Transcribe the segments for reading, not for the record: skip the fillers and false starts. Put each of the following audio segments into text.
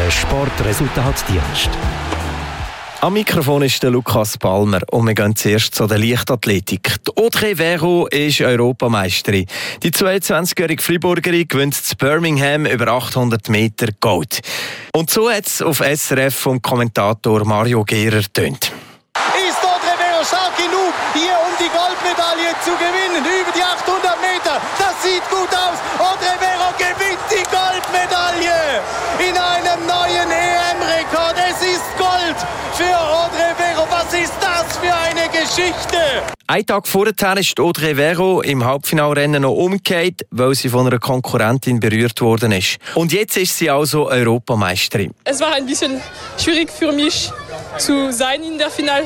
der Sportresultatdienst. Am Mikrofon ist der Lukas Palmer und wir gehen zuerst zu der Leichtathletik. Die Audrey Vero ist Europameisterin. Die 22-jährige Freiburgerin gewinnt in Birmingham über 800 Meter Gold. Und so hat es auf SRF vom Kommentator Mario Gehrer tönt. Ist Audrey Vero stark genug, hier um die Goldmedaille zu gewinnen? Über die 800 Meter, das sieht gut aus. Audrey Vero gewinnt die Goldmedaille in einem neuen EM-Rekord. Es ist Gold für Audrey Vero. Was ist das für eine Geschichte? Einen Tag vorher ist Audrey Vero im Halbfinalrennen noch umgekehrt, weil sie von einer Konkurrentin berührt worden ist. Und jetzt ist sie also Europameisterin. Es war ein bisschen schwierig für mich zu sein in der Finale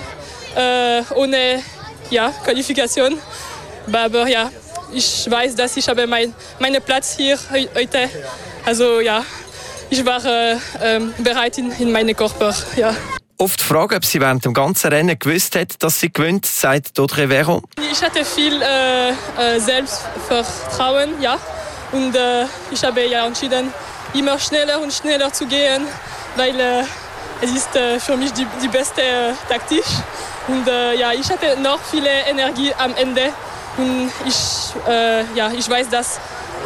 ohne Qualifikation. Aber ja, ich weiß, dass ich habe meinen Platz hier heute. Also ja, ich war bereit in meinen Körper. Ja. Auf die Frage, ob sie während dem ganzen Rennen gewusst hat, dass sie gewinnt, sagt Audrey Vero. Ich hatte viel Selbstvertrauen, ja. Und ich habe entschieden, immer schneller und schneller zu gehen, weil es ist für mich die beste Taktik. Und ich hatte noch viel Energie am Ende. Und ich weiß, dass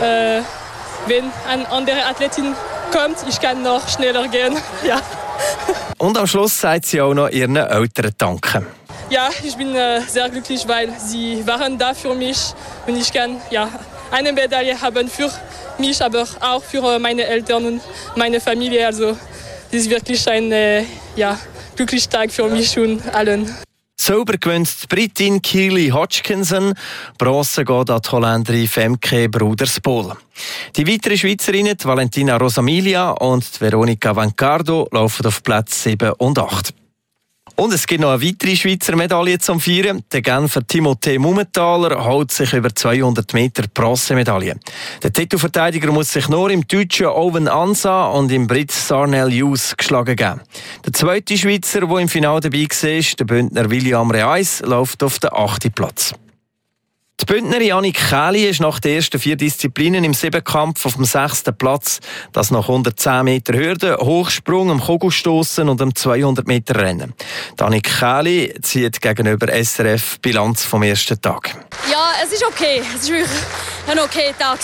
wenn eine andere Athletin kommt, ich kann noch schneller gehen. Ja. Und am Schluss sagt sie auch noch ihren Eltern danken. Ja, ich bin sehr glücklich, weil sie waren da für mich und ich kann eine Medaille haben für mich, aber auch für meine Eltern und meine Familie. Also das ist wirklich ein glücklicher Tag für mich und allen. Silber gewinnt die Britin Keely Hodgkinson, Bronze geht an die Holländerin Femke Bruderspohl. Die weiteren Schweizerinnen, die Valentina Rosamilia und die Veronica Vancardo, laufen auf Plätze 7 und 8. Und es gibt noch eine weitere Schweizer Medaille zum Feiern. Der Genfer Timothée Mumenthaler holt sich über 200 Meter Bronzemedaille. Der Titelverteidiger muss sich nur im deutschen Owen Ansa und im Brit Sarnell Hughes geschlagen geben. Der zweite Schweizer, der im Finale dabei war, der Bündner William Reis, läuft auf den 8. Platz. Die Bündnerin Annik Kähli ist nach den ersten 4 Disziplinen im Siebenkampf auf dem 6. Platz. Das nach 110 Meter Hürde, Hochsprung, am Kugelstossen und am 200 Meter Rennen. Die Annik Kähli zieht gegenüber SRF Bilanz vom ersten Tag. Ja, es ist okay. Es war wirklich ein okayer Tag.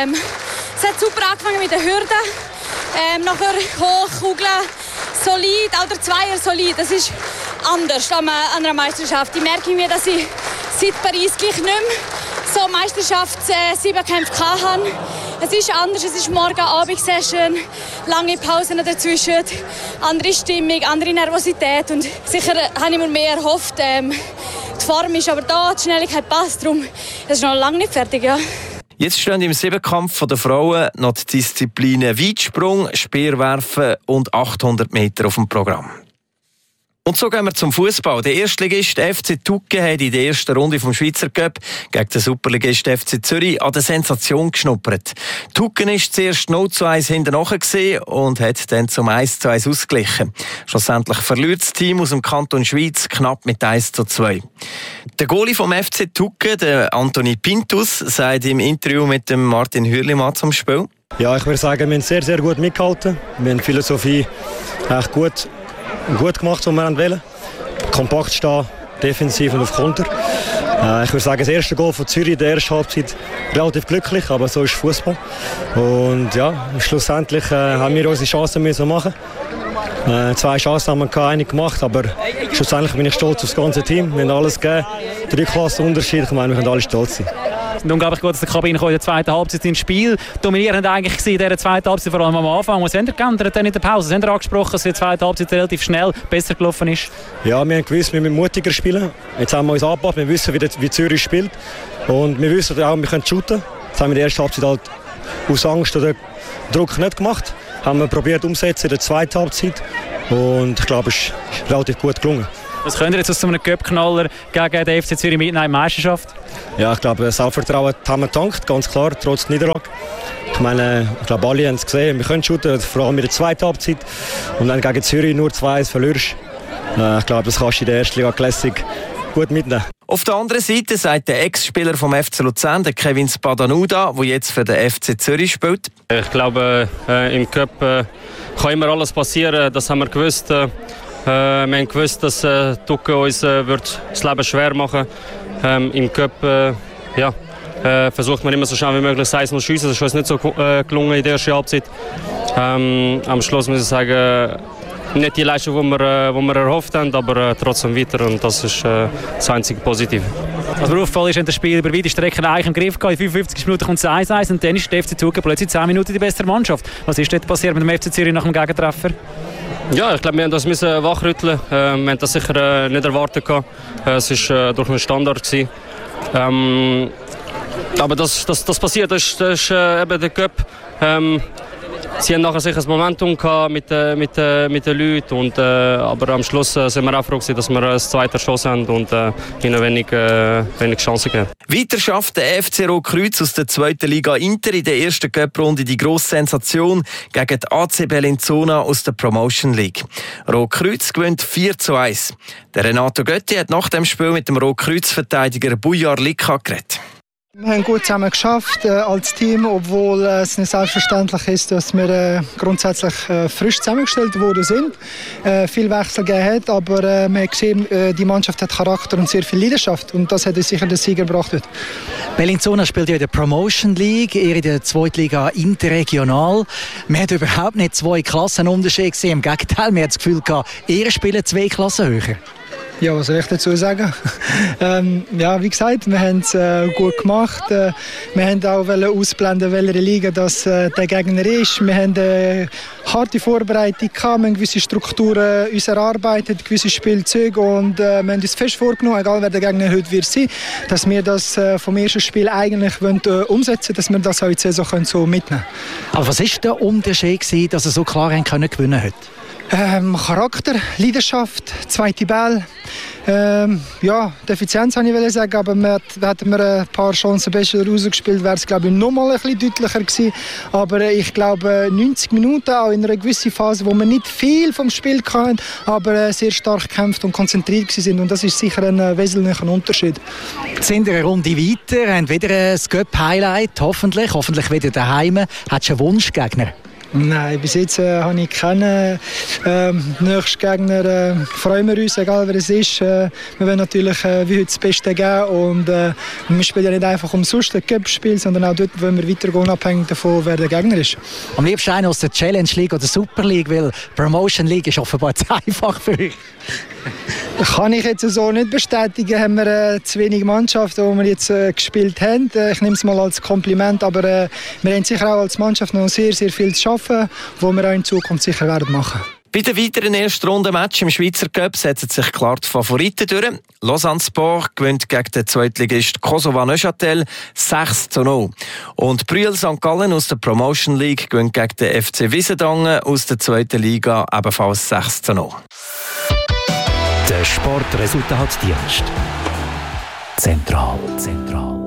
Es hat super angefangen mit den Hürden. Nachher hochkugeln, solid, auch der Zweier solid. Das ist anders an einer Meisterschaft. Ich merke mir, dass ich seit Paris gleich nicht mehr so Meisterschafts-7-Kämpfe hatte. Es ist anders, es ist morgen Abend sehr schön, lange Pausen dazwischen, andere Stimmung, andere Nervosität und sicher habe ich mir mehr erhofft. Die Form ist aber da, die Schnelligkeit passt, darum es ist noch lange nicht fertig. Ja. Jetzt stehen im Siebenkampf der Frauen noch die Disziplinen Weitsprung, Speerwerfen und 800 Meter auf dem Programm. Und so gehen wir zum Fußball. Der Erstligist FC Tucken hat in der ersten Runde vom Schweizer Cup gegen den Superligist FC Zürich an der Sensation geschnuppert. Tucken ist zuerst 0:1 hinten nachher und hat dann zum 1:1 ausgeglichen. Schlussendlich verliert das Team aus dem Kanton Schweiz knapp mit 1:2. Der Goalie vom FC Tucken, der Antoni Pintus, sagt im Interview mit dem Martin Hürlimann zum Spiel: Ja, ich würde sagen, wir haben sehr, sehr gut mitgehalten. Wir haben die Philosophie echt gut gemacht, was wir wollen. Kompakt stehen, defensiv und auf Konter. Ich würde sagen, das erste Goal von Zürich in der ersten Halbzeit relativ glücklich, aber so ist Fußball. Und ja, schlussendlich haben wir unsere Chancen machen. 2 Chancen haben wir eine gemacht, aber schlussendlich bin ich stolz auf das ganze Team. Wir haben alles gegeben. 3 Klassen Unterschied. Ich meine, wir können alle stolz sein. Unglaublich gut, dass der Kabine in der zweiten Halbzeit ins Spiel dominierend eigentlich in dieser zweiten Halbzeit, vor allem am Anfang. Was haben Sie geändert in der Pause? Was haben Sie angesprochen, dass die zweite Halbzeit relativ schnell besser gelaufen ist? Ja, wir haben gewusst, wir müssen mutiger spielen. Jetzt haben wir uns angepasst, wir wissen, wie Zürich spielt. Und wir wissen auch, wir können shooten. Das haben wir in der ersten Halbzeit halt aus Angst oder Druck nicht gemacht. Haben wir probiert umzusetzen in der zweiten Halbzeit. Und ich glaube, es ist relativ gut gelungen. Was könnt ihr jetzt aus so einem Cup-Knaller gegen den FC Zürich mitnehmen in die Meisterschaft? Ja, ich glaube, das Selbstvertrauen haben wir getankt, ganz klar, trotz Niederlage. Ich meine, ich glaube, alle haben es gesehen, wir können shooten, vor allem in der zweiten Halbzeit. Und dann gegen Zürich nur 2-1 verlierst. Ich glaube, das kannst du in der ersten Liga Classic gut mitnehmen. Auf der anderen Seite sagt der Ex-Spieler vom FC Luzern, der Kevin Spadanuda, der jetzt für den FC Zürich spielt. Ich glaube, im Cup kann immer alles passieren, das haben wir gewusst. Wir haben gewusst, dass Tucke uns wird das Leben schwer machen wird. Im Cup versucht man immer so schnell wie möglich 1-0 zu schiessen. Das ist uns nicht so gelungen in der ersten Halbzeit. Am Schluss muss ich sagen, nicht die Leistung, die wir erhofft haben, aber trotzdem weiter, und das ist das einzige Positive. Was mir auffällt, ist, wenn das Spiel über weite Strecken eigentlich im Griff geht. In 55 Minuten kommt es 1-1 und dann ist der FC Zug plötzlich 10 Minuten die bessere Mannschaft. Was ist dort passiert mit dem FC Zürich nach dem Gegentreffer? Ja, ich glaube, wir mussten das wachrütteln. Wir haben das sicher nicht erwartet. Es war durch einen Standard. Aber das passiert, das ist eben der Cup. Sie haben nachher sicher ein Momentum gehabt mit den Leuten. Aber am Schluss sind wir auch froh, dass wir eine zweite Chance haben und ihnen wenig Chancen geben. Weiter schafft der FC Rotkreuz aus der 2. Liga Inter in der ersten Cup-Runde die grosse Sensation gegen die AC Bellinzona aus der Promotion League. Rotkreuz gewinnt 4-1. Der Renato Götti hat nach dem Spiel mit dem Rotkreuz-Verteidiger Bujar Lika geredet. Wir haben gut zusammen geschafft als Team, obwohl es nicht selbstverständlich ist, dass wir grundsätzlich frisch zusammengestellt worden sind. Viel Wechsel gegeben hat, aber man hat gesehen, die Mannschaft hat Charakter und sehr viel Leidenschaft, und das hat uns sicher den Sieg gebracht. Bellinzona spielt ja in der Promotion League, ihr in der 2. Liga interregional. Man hat überhaupt nicht 2 Klassenunterschiede gesehen, im Gegenteil, man hat das Gefühl gehabt, ihr spielt 2 Klassen höher. Ja, was soll ich dazu sagen? Wie gesagt, wir haben es gut gemacht. Wir haben auch ausblenden, welche Liga das der Gegner ist. Wir haben eine harte Vorbereitung gehabt, wir haben gewisse Strukturen uns erarbeitet, gewisse Spielzüge, und wir haben uns fest vorgenommen, egal wer der Gegner heute wird sein, dass wir das vom ersten Spiel eigentlich umsetzen wollen, dass wir das auch in die Saison so mitnehmen können. Aber was war der Unterschied, dass er so klar gewinnen heute? Charakter, Leidenschaft, zweite Ball. Die Effizienz wollte ich sagen, aber hätten wir ein paar Chancen besser rausgespielt, wäre es, glaube ich, noch mal ein bisschen deutlicher gewesen. Aber ich glaube, 90 Minuten, auch in einer gewissen Phase, wo wir nicht viel vom Spiel hatten, aber sehr stark gekämpft und konzentriert waren. Und das ist sicher ein wesentlicher Unterschied. Jetzt sind wir eine Runde weiter, haben wieder ein Cup-Highlight, hoffentlich wieder daheim. Hast du einen Wunschgegner? Nein, bis jetzt habe ich keinen nächsten Gegner. Freuen wir uns, egal wer es ist. Wir wollen natürlich wie heute das Beste geben, und wir spielen ja nicht einfach umsonst ein Cup-Spiel, sondern auch dort wollen wir weitergehen, unabhängig davon, wer der Gegner ist. Am liebsten einer aus der Challenge League oder Super League, weil Promotion League ist offenbar zu einfach für euch. Kann ich jetzt so nicht bestätigen. Haben wir zu wenig Mannschaften, die wir jetzt gespielt haben. Ich nehme es mal als Kompliment, aber wir haben sicher auch als Mannschaft noch sehr, sehr viel zu schaffen, wo wir auch in Zukunft sicher werden machen. Bei den weiteren Erstrunden-Match im Schweizer Cup setzen sich klar die Favoriten durch. Lausanne Sport gewinnt gegen den Zweitligist Kosova Neuchâtel 6-0. Und Brüel St. Gallen aus der Promotion League gewinnt gegen den FC Wiesendangen aus der 2. Liga ebenfalls 6-0. Der Sportresultatdienst. Zentral.